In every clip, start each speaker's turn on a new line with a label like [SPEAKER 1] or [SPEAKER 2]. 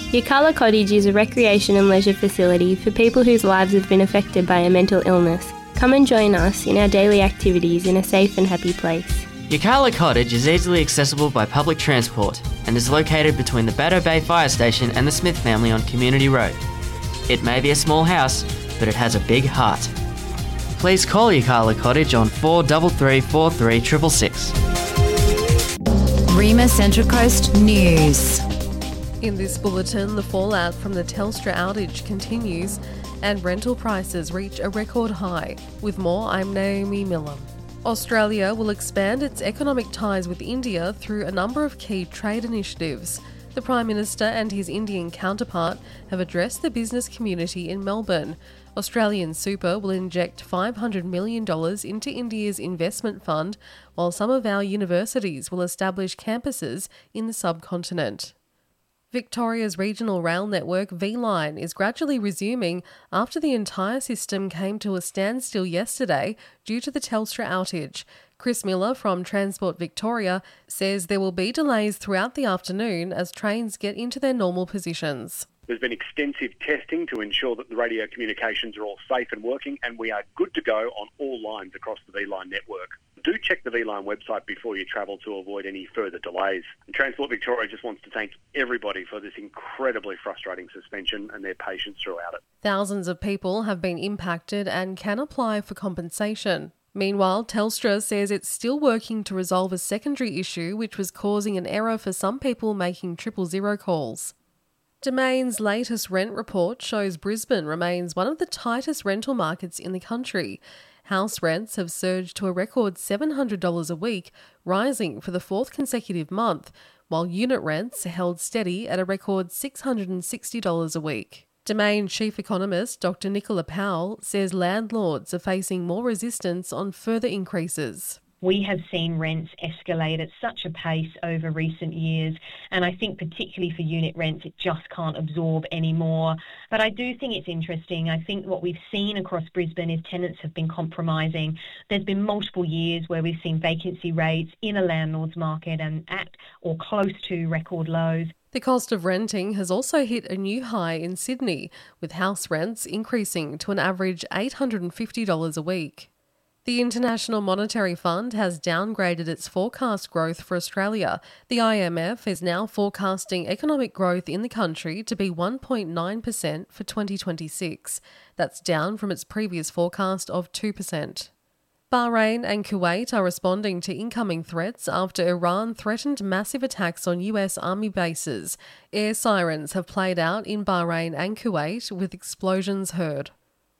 [SPEAKER 1] Yirrkala Cottage is a recreation and leisure facility for people whose lives have been affected by a mental illness. Come and join us in our daily activities in a safe and happy place.
[SPEAKER 2] Yirrkala Cottage is easily accessible by public transport and is located between the Baddo Bay Fire Station and the Smith family on Community Road. It may be a small house, but it has a big heart. Please call Yirrkala Cottage on 433 43 666.
[SPEAKER 3] Rima Central Coast News.
[SPEAKER 4] In this bulletin, the fallout from the Telstra outage continues and rental prices reach a record high. With more, I'm Naomi Miller. Australia will expand its economic ties with India through a number of key trade initiatives. The Prime Minister and his Indian counterpart have addressed the business community in Melbourne. Australian Super will inject $500 million into India's investment fund, while some of our universities will establish campuses in the subcontinent. Victoria's regional rail network V-Line is gradually resuming after the entire system came to a standstill yesterday due to the Telstra outage. Chris Miller from Transport Victoria says there will be delays throughout the afternoon as trains get into their normal positions.
[SPEAKER 5] There's been extensive testing to ensure that the radio communications are all safe and working, and we are good to go on all lines across the V-Line network. Do check the V-Line website before you travel to avoid any further delays. And Transport Victoria just wants to thank everybody for this incredibly frustrating suspension and their patience throughout it.
[SPEAKER 4] Thousands of people have been impacted and can apply for compensation. Meanwhile, Telstra says it's still working to resolve a secondary issue which was causing an error for some people making 000 calls. Domain's latest rent report shows Brisbane remains one of the tightest rental markets in the country. House rents have surged to a record $700 a week, rising for the fourth consecutive month, while unit rents held steady at a record $660 a week. Domain chief economist Dr. Nicola Powell says landlords are facing more resistance on further increases.
[SPEAKER 6] We have seen rents escalate at such a pace over recent years, and I think particularly for unit rents, it just can't absorb anymore. But I do think it's interesting. I think what we've seen across Brisbane is tenants have been compromising. There's been multiple years where we've seen vacancy rates in a landlord's market and at or close to record lows.
[SPEAKER 4] The cost of renting has also hit a new high in Sydney, with house rents increasing to an average $850 a week. The International Monetary Fund has downgraded its forecast growth for Australia. The IMF is now forecasting economic growth in the country to be 1.9% for 2026. That's down from its previous forecast of 2%. Bahrain and Kuwait are responding to incoming threats after Iran threatened massive attacks on US army bases. Air sirens have played out in Bahrain and Kuwait, with explosions heard.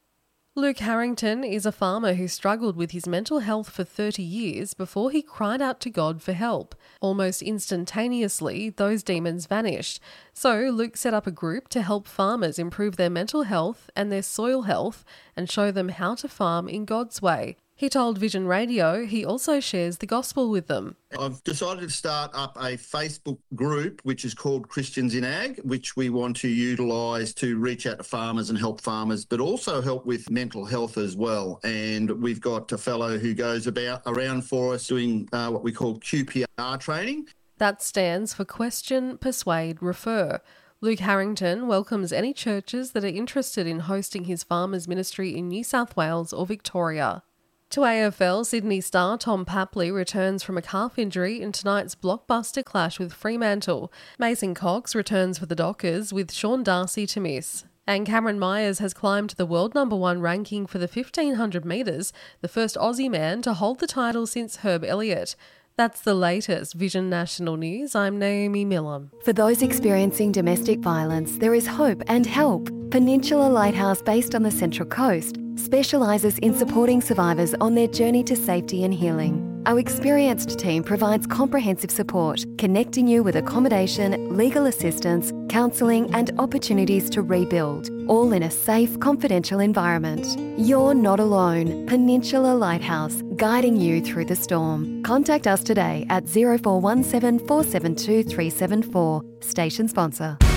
[SPEAKER 4] Luke Harrington is a farmer who struggled with his mental health for 30 years before he cried out to God for help. Almost instantaneously, those demons vanished. So Luke set up a group to help farmers improve their mental health and their soil health and show them how to farm in God's way. He told Vision Radio he also shares the gospel with them.
[SPEAKER 7] I've decided to start up a Facebook group which is called Christians in Ag, which we want to utilise to reach out to farmers and help farmers, but also help with mental health as well. And we've got a fellow who goes around for us doing what we call QPR training.
[SPEAKER 4] That stands for Question, Persuade, Refer. Luke Harrington welcomes any churches that are interested in hosting his farmers' ministry in New South Wales or Victoria. To AFL, Sydney star Tom Papley returns from a calf injury in tonight's blockbuster clash with Fremantle. Mason Cox returns for the Dockers with Sean Darcy to miss. And Cameron Myers has climbed to the world #1 ranking for the 1500 metres, the first Aussie man to hold the title since Herb Elliott. That's the latest Vision National News. I'm Naomi Miller.
[SPEAKER 8] For those experiencing domestic violence, there is hope and help. Peninsula Lighthouse, based on the Central Coast, specialises in supporting survivors on their journey to safety and healing. Our experienced team provides comprehensive support, connecting you with accommodation, legal assistance, counselling and opportunities to rebuild, all in a safe, confidential environment. You're not alone. Peninsula Lighthouse, guiding you through the storm. Contact us today at 0417 472 374. Station sponsor.